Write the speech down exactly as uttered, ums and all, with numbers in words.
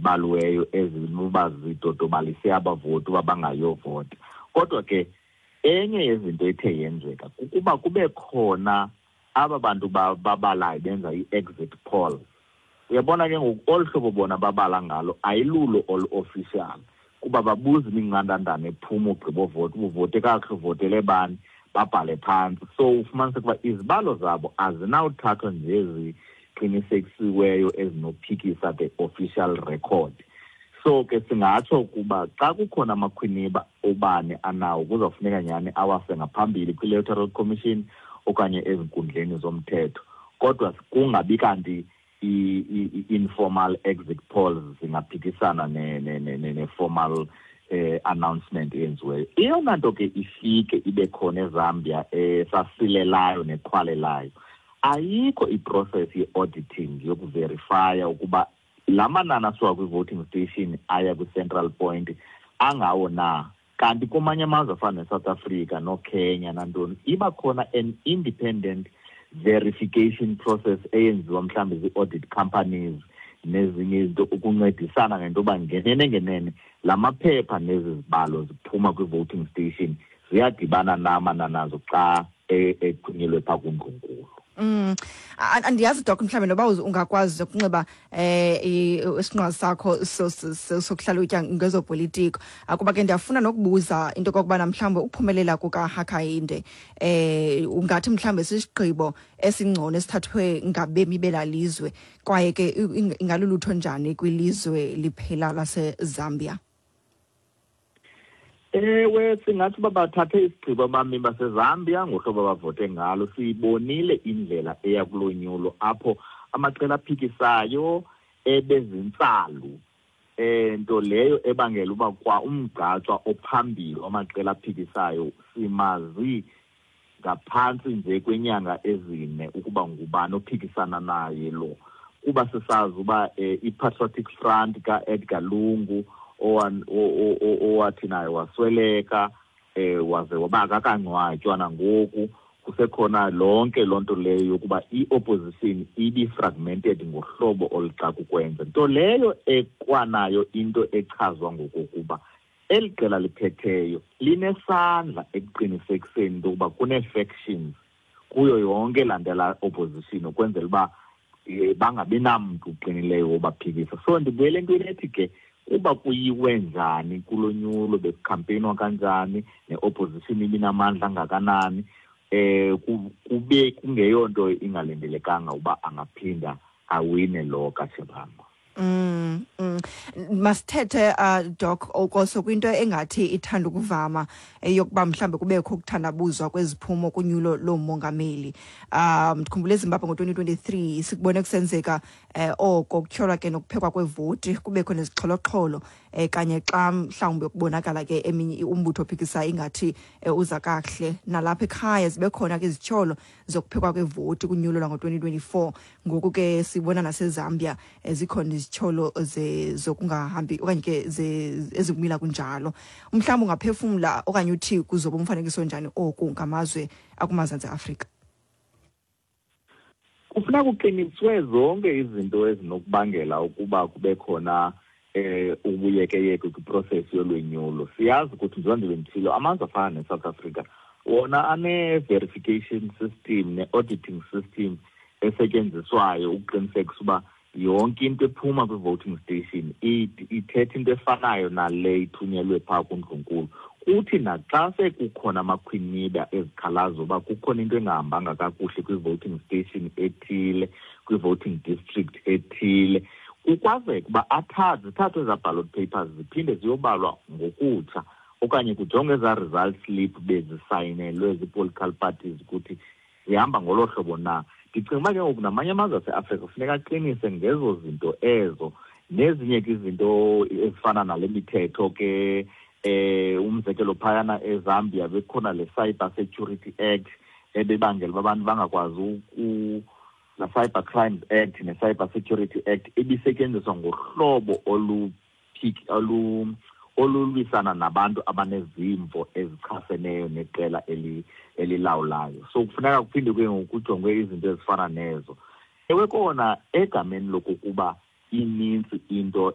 ezibaliweyo ezinuba zidodobalise abavoti abangayovota. Kodwa ke enye yezinto ethe yenzeka kukuba kube khona aba bantu babalayo benza i-exit poll. Uyabona ke ngoku olu hlobo bona babala ngalo ayilulo olu-official kuba babuza imingqandandane ephuma ugqiba vote uvote kakuhle uvotele bani babhale phansi. So ufumanise ukuba izibalo zabo azinawuthathwa njezi qinisekisiweyo ezinophikisa the official record. So ke singatsho ukuba xa kukhona amakhwiniba obane anawo kuzofuneka nyani awase ngaphambili kwi-Electoral Commission okanye ezinkundleni zomthetho. Kodwa kungabi kanti i-informal exit polls zingaphikisana ne-formal eh, announcement yenziweyo. Iyona nto ke ifike ibe khona eZambia esasilelayo neqhwalelayo. Ayikho iprocess ye-auditing yokuverifya ukuba la manani asuka kwi-voting station aya kwi-central point angawo na. Kanti kumanye amazwe afana ne-South Africa no-Kenya nantoni iba khona an independent verification process eyenziwa mhlawumbe zi-audit companies nezinye izinto ukuncedisana ngento yoba ngenene ngenene la maphepha nezi zibalo ziphuma kwi-voting station ziyadibana namanani nazo xa egxunyelwe phaa kuNdlunkulu. Mm andiyazi Doc mhlawumbe noba ungakwazi ukunxiba eh isinqwazi sakho sokuhlalutya ngezopolitiko akuba ke ndiyafuna nokubuza into kokubana mhlawumbe ukuphumelela kukaHakainde eh ungathi mhlawumbe sisigqibo esingcono esithathwe ngabemi belalizwe kwaye ke ingalulutho njani kwilizwe liphela laseZambia. Ewe singathi babathathe isigqibo abami baseZambia ngohlobo bavote ngalo. Siyibonile indlela eya kulonyulo apho amaqela aphikisayo ebezintsalu eh nto leyo ebangela uba kwa umgqatswa ophambili amaqela aphikisayo simazi ngaphantsi nje kwenyanga ezine ukuba ngubani ophikisana naye lo kuba sisazi uba i-Patriotic Front ka-Edgar Lungu owathi naye wasweleka eh waze waba kakangcwatywa nangoku kusekhona lonke lonto leyo yokuba i-opposition ibi fragmented ngohlobo oluxaka ukwenza nto leyo ekwanayo into echazwa ngokuba eliqela liphetheyo linesandla ekuqinisekiseni ukuba kune-factions kuyo yonke landela opposition ukwenzela uba bangabi namntu uqinileyo obaphikisa. So ndibuyele entweni ethi ke uba kuyiwe njani kulonyulo bekukhampenwa kanjani ne-opposition ibinamandla ngakanani eh kube kungeyonto ingalindelekanga uba angaphinda awine lo kaShivambu. Mm, mm. Masithethe uh, Doc okoso kwinto engathi ithanda ukuvama eyokuba mhlambe kubekho ukuthandabuzwa kweziphumo kunyulo lomongameli. Um ndikhumbula eZimbabwe ngo-twenty twenty-three sikubone kusenzeka eh oko kutyholwa ke nokuphekwa kwevoti kubekho nezixholoxholo eh kanye xa mhlawumbe kubonakala ke eminye umbutho ophikisa ingathi uza kahle nalapha ekhaya zibe khona ke izithyolo zokuphekwa kwevoti kunyulo lwango-twenty twenty-four ngoku ke sibona naseZambia ezikhona izithyolo zokungahambi okanye ke ezikumila kunjalo. Mhlawumbe ungaphefumla okanye uthi kuzoba umfanekiso njani oku ngamazwe akuMazantsi Afrika. Kufuneka kuqiniswe zonke izinto ezinokubangela ukuba kube khona eh ubuyekeyeke kwiprocess yolwenyulo. Siyazi ukuthi njengoba ndithilo amazwe afana neSouth Africa wona ane-verification system ne-auditing system esetyenziswayo ukuqinisekisa uba yonke into ephuma kwi-voting station ithetha into efanayo nale ithunyelwe phaa kuNdlunkulu. Kuthi naxa sekukhona amakhwiniba ezikhalazo uba kukhona into engahambanga kakuhle kwi-voting station ethile kwi-voting district ethile kukwazeka uba athathwe zithathwe eza ballot papers ziphinde ziyobalwa ngokutsha okanye kujongwe eza result slip bezisayinelwe zi-political parties ukuthi zihamba ngolo hlobo na. Ndicinga uba ke ngoku namanye amazwe aseAfrika kufuneka aqinise ngezo zinto ezo nezinye ke izinto ezifana nale mithetho ke eh umzekelo phayana eZambia bekhona le Cyber Security Act ebebangela abantu bangakwazi u la Cyber Crimes Act ne Cyber Security Act ebisetyenziswa ngohlobo oluphik olu olulwisana nabantu abanezimvo ezichaseneyo neqela eli elilawulayo. So kufuneka kuphinde ke ngokujongwe izinto ezifana nezo. Ewe kona egameni lokuba ininzi into